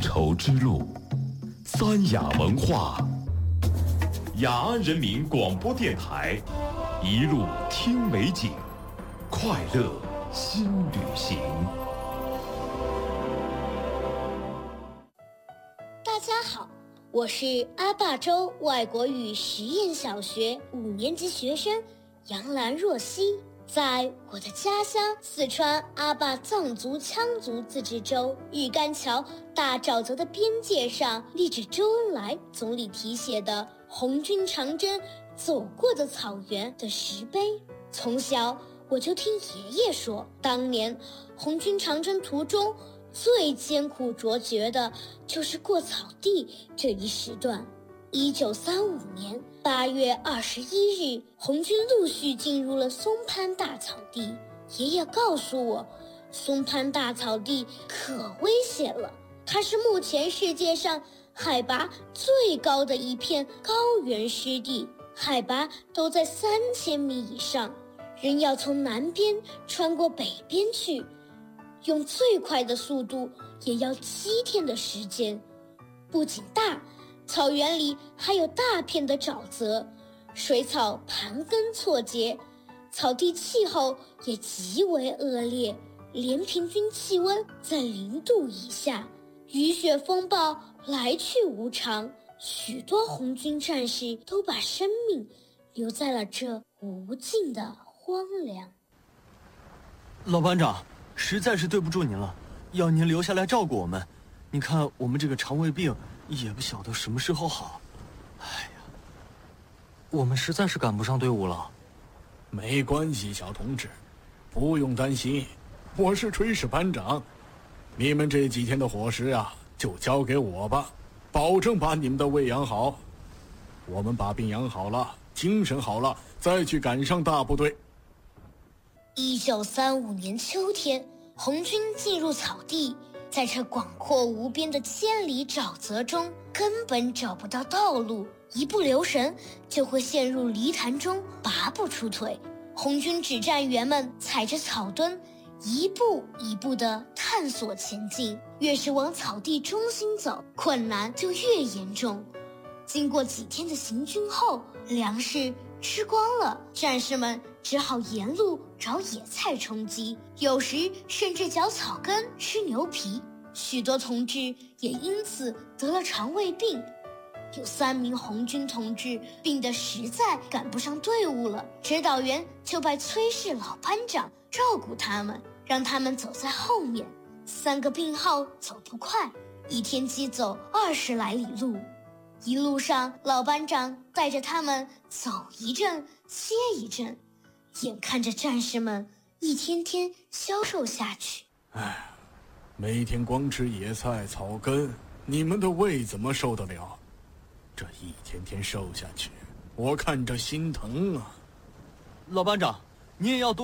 绸之路，三雅文化，雅安人民广播电台，一路听美景，快乐新旅行。 大家好，我是阿坝州外国语实验小学5年级学生杨兰若曦。在我的家乡四川阿坝藏族羌族自治州日干桥大沼泽的边界上，立着周恩来总理题写的红军长征走过的草原的石碑。从小我就听爷爷说，当年红军长征途中最艰苦卓绝的就是过草地这一时段。1935年8月21日，红军陆续进入了松潘大草地。爷爷告诉我，松潘大草地可危险了，它是目前世界上海拔最高的一片高原湿地，海拔都在3000米以上，人要从南边穿过北边去，用最快的速度也要7天的时间。不仅大，草原里还有大片的沼泽，水草盘根错节，草地气候也极为恶劣，连平均气温在0度以下，雨雪风暴来去无常，许多红军战士都把生命留在了这无尽的荒凉。 老班长，实在是对不住您了，要您留下来照顾我们。你看我们这个肠胃病也不晓得什么时候好。哎呀，我们实在是赶不上队伍了。 没关系，小同志，不用担心，我是炊事班长，你们这几天的伙食啊，就交给我吧，保证把你们的胃养好。我们把病养好了，精神好了，再去赶上大部队。 1935年秋天，红军进入草地，在这广阔无边的千里沼泽中，根本找不到道路，一不留神就会陷入泥潭中，拔不出腿。红军指战员们踩着草墩，一步一步地探索前进，越是往草地中心走，困难就越严重。经过几天的行军后，粮食吃光了，战士们只好沿路找野菜充饥，有时甚至嚼草根吃牛皮。许多同志也因此得了肠胃病，有3名红军同志病得实在赶不上队伍了，指导员就拜崔氏老班长照顾他们，让他们走在后面。3个病号走不快，一天即走20来里路。一路上，老班长带着他们走一阵歇一阵，眼看着战士们一天天消瘦下去。 唉，每天光吃野菜草根，你们的胃怎么受得了？这一天天瘦下去，我看着心疼啊。 老班长，你也要多